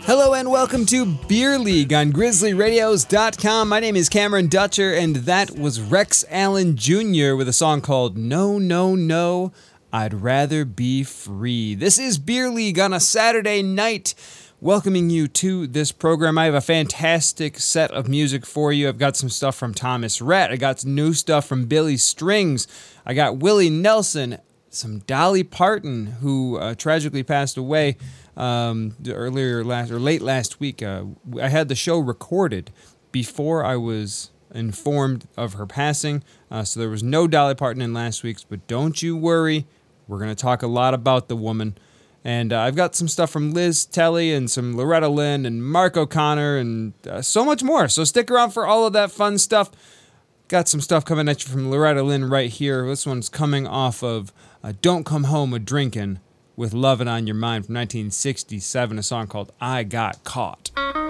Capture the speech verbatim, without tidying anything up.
Hello and welcome to Beer League on Grizzly Radios dot com. My name is Cameron Dutcher, and that was Rex Allen Junior with a song called No, No, No, I'd Rather Be Free. This is Beer League on a Saturday night, welcoming you to this program. I have a fantastic set of music for you. I've got some stuff from Thomas Rhett. I got some new stuff from Billy Strings. I got Willie Nelson, some Dolly Parton, who uh, tragically passed away Um, earlier last or late last week. uh, I had the show recorded before I was informed of her passing, uh, so there was no Dolly Parton in last week's, but don't you worry, we're going to talk a lot about the woman. And uh, I've got some stuff from Liz Telly and some Loretta Lynn and Mark O'Connor and uh, so much more, so stick around for all of that fun stuff. Got some stuff coming at you from Loretta Lynn right here. This one's coming off of uh, Don't Come Home A-Drinkin' with Lovin' on Your Mind from nineteen sixty-seven, a song called I Got Caught.